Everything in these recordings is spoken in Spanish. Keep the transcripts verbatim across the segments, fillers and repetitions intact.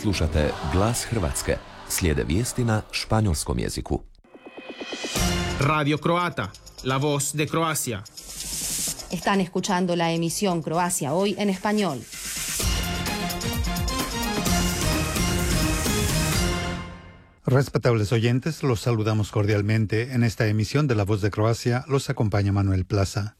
Slušate Glas Hrvatske. Slijede vijesti na španjolskom jeziku. Radio Croata, la voz de Croacia. Están escuchando la emisión Croacia Hoy en español. Respetables oyentes, los saludamos cordialmente. En esta emisión de La Voz de Croacia los acompaña Manuel Plaza.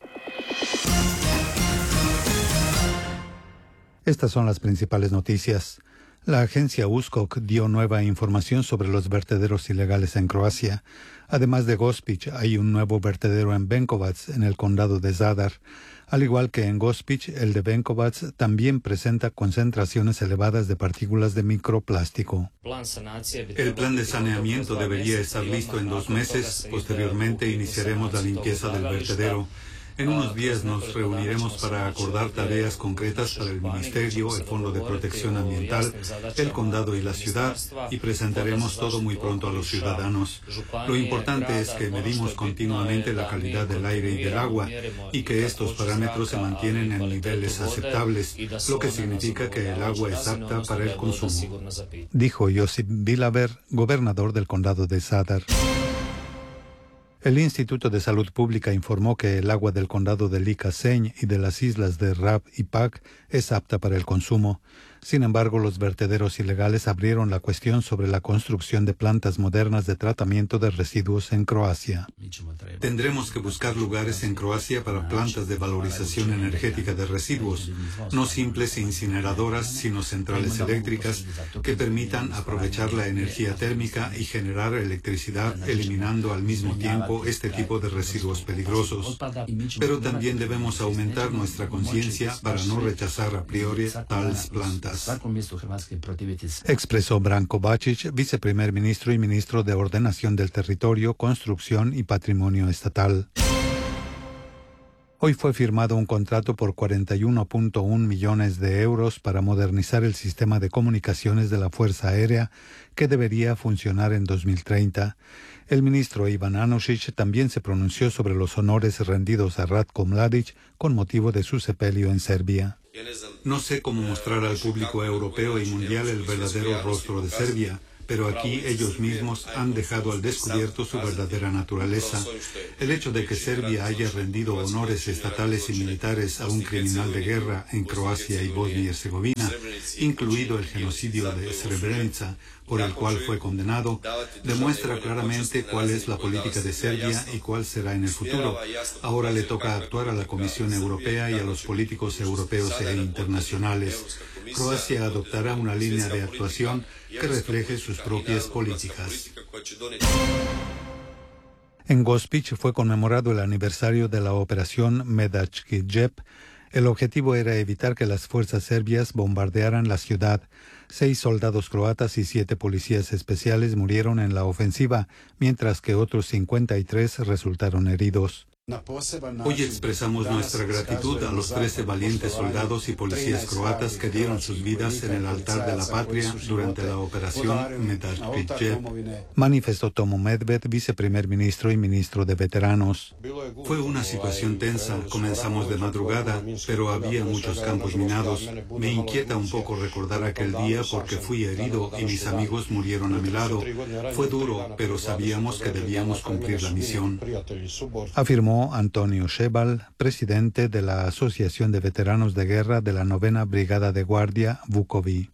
Estas son las principales noticias. La agencia U S K O K dio nueva información sobre los vertederos ilegales en Croacia. Además de Gospić, hay un nuevo vertedero en Benkovac, en el condado de Zadar. Al igual que en Gospić, el de Benkovac también presenta concentraciones elevadas de partículas de microplástico. El plan de saneamiento debería estar listo en dos meses. Posteriormente iniciaremos la limpieza del vertedero. En unos días nos reuniremos para acordar tareas concretas para el Ministerio, el Fondo de Protección Ambiental, el Condado y la ciudad, y presentaremos todo muy pronto a los ciudadanos. Lo importante es que medimos continuamente la calidad del aire y del agua, y que estos parámetros se mantienen en niveles aceptables, lo que significa que el agua es apta para el consumo. Dijo Josip Bilaver, gobernador del Condado de Zadar. El Instituto de Salud Pública informó que el agua del condado de Liča-Senj y de las islas de Rab y Pag es apta para el consumo. Sin embargo, los vertederos ilegales abrieron la cuestión sobre la construcción de plantas modernas de tratamiento de residuos en Croacia. Tendremos que buscar lugares en Croacia para plantas de valorización energética de residuos, no simples incineradoras, sino centrales eléctricas que permitan aprovechar la energía térmica y generar electricidad, eliminando al mismo tiempo este tipo de residuos peligrosos. Pero también debemos aumentar nuestra conciencia para no rechazar a priori tales plantas. Expresó Branko Bačić, viceprimer ministro y ministro de Ordenación del Territorio, Construcción y Patrimonio Estatal. Hoy fue firmado un contrato por cuarenta y uno punto uno millones de euros para modernizar el sistema de comunicaciones de la Fuerza Aérea, que debería funcionar en dos mil treinta. El ministro Ivan Anušić también se pronunció sobre los honores rendidos a Ratko Mladić con motivo de su sepelio en Serbia. No sé cómo mostrar al público europeo y mundial el verdadero rostro de Serbia, pero aquí ellos mismos han dejado al descubierto su verdadera naturaleza. El hecho de que Serbia haya rendido honores estatales y militares a un criminal de guerra en Croacia y Bosnia y Herzegovina, incluido el genocidio de Srebrenica, por el cual fue condenado, demuestra claramente cuál es la política de Serbia y cuál será en el futuro. Ahora le toca actuar a la Comisión Europea y a los políticos europeos e internacionales. Croacia adoptará una línea de actuación que refleje sus propias políticas. En Gospić fue conmemorado el aniversario de la operación Medački Džep. El objetivo era evitar que las fuerzas serbias bombardearan la ciudad. Seis soldados croatas y siete policías especiales murieron en la ofensiva, mientras que otros cincuenta y tres resultaron heridos. Hoy expresamos nuestra gratitud a los trece valientes soldados y policías croatas que dieron sus vidas en el altar de la patria durante la operación Medački Džep. Manifestó Tomo Medved, viceprimer ministro y ministro de veteranos. Fue una situación tensa. Comenzamos de madrugada, pero había muchos campos minados. Me inquieta un poco recordar aquel día porque fui herido y mis amigos murieron a mi lado. Fue duro, pero sabíamos que debíamos cumplir la misión. Afirmó Antonio Šebal, presidente de la Asociación de Veteranos de Guerra de la Novena Brigada de Guardia, Vukovi.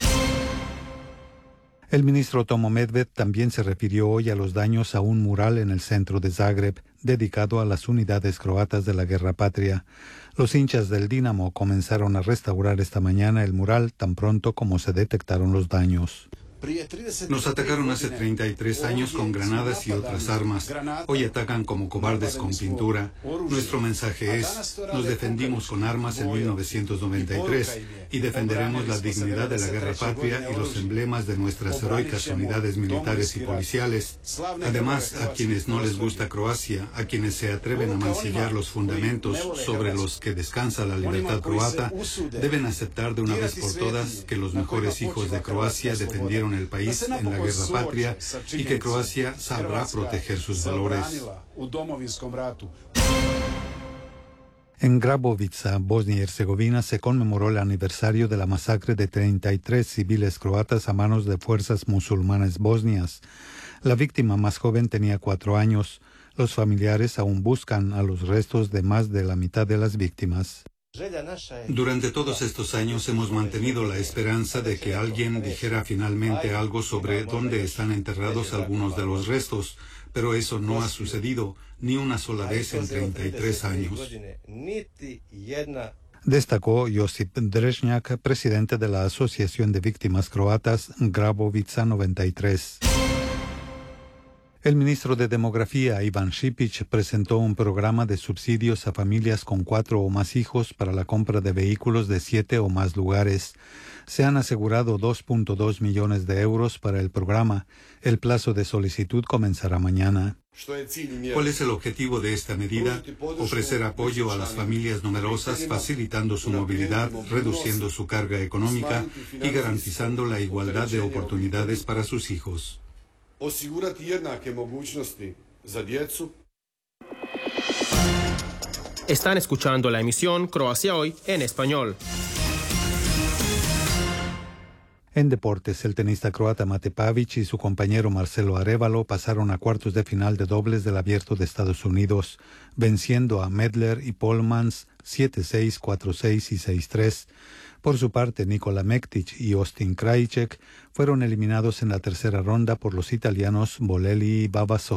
El ministro Tomo Medved también se refirió hoy a los daños a un mural en el centro de Zagreb, dedicado a las unidades croatas de la Guerra Patria. Los hinchas del Dinamo comenzaron a restaurar esta mañana el mural tan pronto como se detectaron los daños. Nos atacaron hace treinta y tres años con granadas y otras armas. Hoy atacan como cobardes con pintura. Nuestro mensaje es, nos defendimos con armas en mil novecientos noventa y tres y defenderemos la dignidad de la guerra patria y los emblemas de nuestras heroicas unidades militares y policiales. Además, a quienes no les gusta Croacia, a quienes se atreven a mancillar los fundamentos sobre los que descansa la libertad croata, deben aceptar de una vez por todas que los mejores hijos de Croacia defendieron el país en la guerra patria y que Croacia sabrá proteger sus valores. En Grabovica, Bosnia y Herzegovina, se conmemoró el aniversario de la masacre de treinta y tres civiles croatas a manos de fuerzas musulmanas bosnias. La víctima más joven tenía cuatro años. Los familiares aún buscan a los restos de más de la mitad de las víctimas. Durante todos estos años hemos mantenido la esperanza de que alguien dijera finalmente algo sobre dónde están enterrados algunos de los restos, pero eso no ha sucedido ni una sola vez en treinta y tres años. Destacó Josip Drešnjak, presidente de la Asociación de Víctimas Croatas Grabovica noventa y tres. El ministro de Demografía, Ivan Šipić, presentó un programa de subsidios a familias con cuatro o más hijos para la compra de vehículos de siete o más lugares. Se han asegurado dos punto dos millones de euros para el programa. El plazo de solicitud comenzará mañana. ¿Cuál es el objetivo de esta medida? Ofrecer apoyo a las familias numerosas, facilitando su movilidad, reduciendo su carga económica y garantizando la igualdad de oportunidades para sus hijos. Osigurati jednake mogućnosti za djecu. Están escuchando la emisión Croacia Hoy en español. En deportes, el tenista croata Mate Pavić y su compañero Marcelo Arévalo pasaron a cuartos de final de dobles del Abierto de Estados Unidos, venciendo a Medler y Polmans siete seis, cuatro seis y seis tres. Por su parte, Nikola Mektić y Austin Krajicek fueron eliminados en la tercera ronda por los italianos Bolelli y Babasov.